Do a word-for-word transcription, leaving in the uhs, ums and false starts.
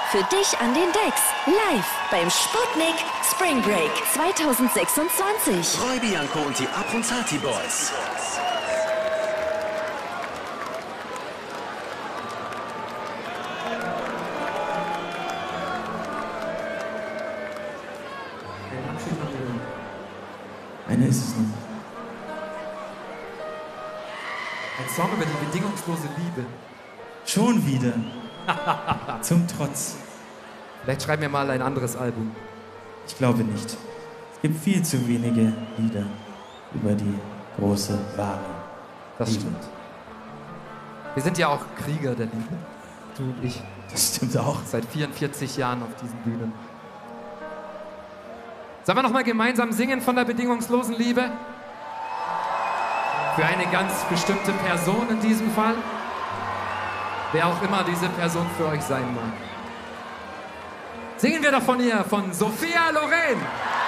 Für dich an den Decks. Live beim Sputnik Spring Break zwanzig sechsundzwanzig. Roy Bianco und die Abronzati Boys. Eine ist es noch. Ein Song über die bedingungslose Liebe. Schon wieder. Zum Trotz. Vielleicht schreiben wir mal ein anderes Album. Ich glaube nicht. Es gibt viel zu wenige Lieder über die große, wahre Das Liebe. stimmt. Wir sind ja auch Krieger der Liebe. Du und ich. Das stimmt auch. Seit vierundvierzig Jahren auf diesen Bühnen. Sollen wir noch mal gemeinsam singen von der bedingungslosen Liebe? Für eine ganz bestimmte Person in diesem Fall. Wer auch immer diese Person für euch sein mag. Singen wir doch von ihr, von Sophia Loren.